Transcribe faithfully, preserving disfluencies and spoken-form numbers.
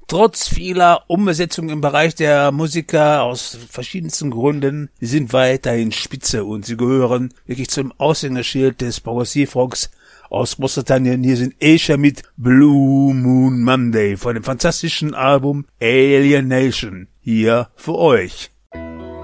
trotz vieler Umbesetzungen im Bereich der Musiker aus verschiedensten Gründen, sie sind weiterhin spitze und sie gehören wirklich zum Aushängeschild des Progressivrocks aus Großbritannien. Hier sind Asia mit Blue Moon Monday von dem fantastischen Album Alienation. Hier für euch.